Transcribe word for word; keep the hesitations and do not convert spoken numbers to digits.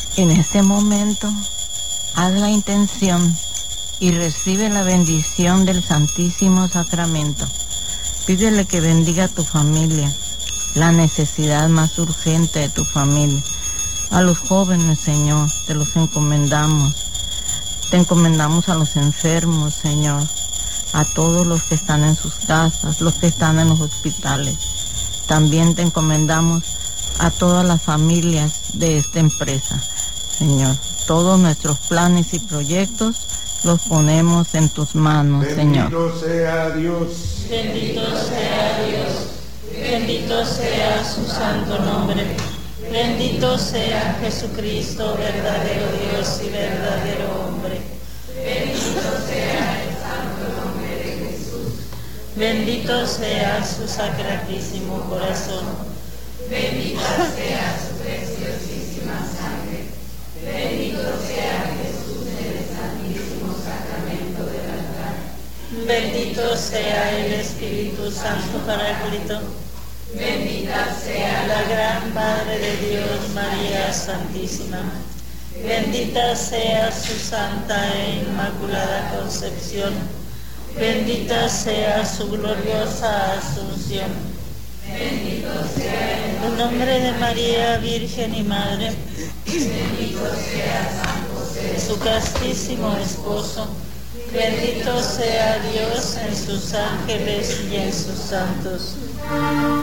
En este momento, haz la intención y recibe la bendición del Santísimo Sacramento. Pídele que bendiga a tu familia, la necesidad más urgente de tu familia. A los jóvenes, Señor, te los encomendamos. Te encomendamos a los enfermos, Señor, a todos los que están en sus casas, los que están en los hospitales. También te encomendamos a todas las familias de esta empresa, Señor. Todos nuestros planes y proyectos los ponemos en tus manos, Señor. Bendito sea Dios. Bendito sea Dios. Bendito sea su santo nombre. Bendito sea Jesucristo, verdadero Dios y verdadero hombre. Bendito sea el santo nombre de Jesús. Bendito sea su sacratísimo corazón. Bendita sea su preciosísima sangre. Bendito sea Jesús en el santísimo sacramento del altar. Bendito sea el Espíritu Santo Paráclito. Bendita sea la gran Madre de Dios, María Santísima. Bendita sea su santa e inmaculada concepción. Bendita sea su gloriosa asunción. Bendito sea el nombre de María, Virgen y Madre. Bendito sea San José, su castísimo esposo. Bendito sea Dios en sus ángeles y en sus santos.